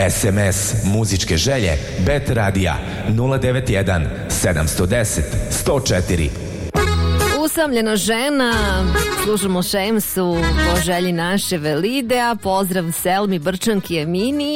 SMS muzičke želje Bet Radija 091 710 104. Usamljena žena, slušamo Šemsu po želji naše Velide, a pozdrav Selmi, Brčanki, Emini.